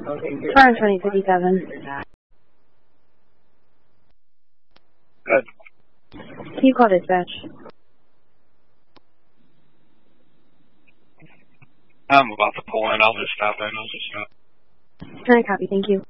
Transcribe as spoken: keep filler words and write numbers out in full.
Fire twenty fifty-seven. Good. Can you call dispatch? I'm about to pull in. I'll just stop in. I'll just stop. Can I copy? Thank you.